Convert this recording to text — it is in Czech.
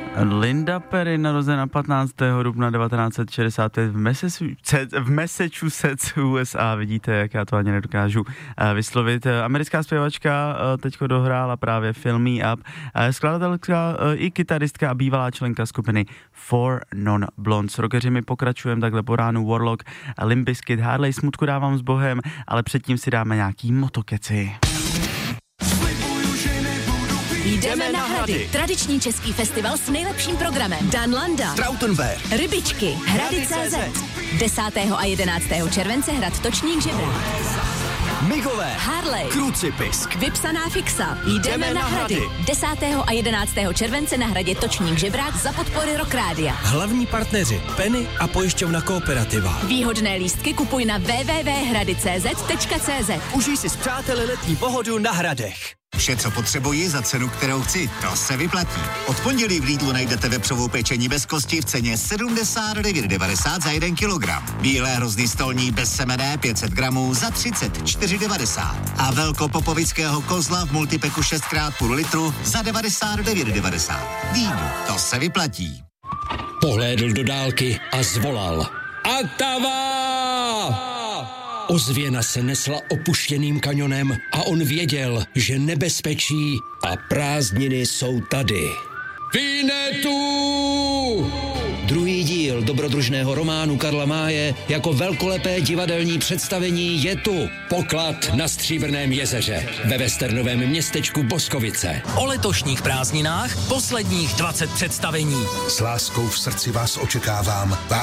Linda Perry, narozená 15. dubna 1965 v Massachusetts, USA. Vidíte, jak já to ani nedokážu vyslovit. Americká zpěvačka teďko dohrála právě film Me Up. Skladatelka i kytaristka a bývalá členka skupiny Four Non Blondes. Rockeři, my pokračujeme takhle po ránu. Warlock, Limp Bizkit, Harley, smutku dávám s Bohem, ale předtím si dáme nějaký motokeci. Jdeme na Hrady. Tradiční český festival s nejlepším programem. Dan Landa, Trautenberg, Rybičky, Hrady.cz. 10. a 11. července hrad Točník Žebrák. Migové, Harley, Krucipisk, Vypsaná fixa. Jdeme na Hrady. 10. a 11. července na hradě Točník Žebrák za podpory Rock Rádia. hlavní partneři Penny a pojišťovna Kooperativa. Výhodné lístky kupuj na www.hrady.cz. Užij si s přáteli letní pohodu na Hradech. Vše, co potřebuji za cenu, kterou chci, to se vyplatí. Od pondělí v Lidlu najdete vepřovou pečení bez kosti v ceně 79,90 za 1 kilogram. Bílé hrozný stolní bez semene 500 gramů za 34,90. A velkopopovického kozla v multipeku 6x půl litru za 99,90. Lidl, to se vyplatí. Pohlédl do dálky a zvolal. Atava! Ozvěna se nesla opuštěným kanionem a on věděl, že nebezpečí a prázdniny jsou tady. Vinetu! Druhý díl dobrodružného románu Karla Máje jako velkolepé divadelní představení je tu. Poklad na Stříbrném jezeře ve westernovém městečku Boskovice. O letošních prázdninách posledních 20 představení. S láskou v srdci vás očekávám.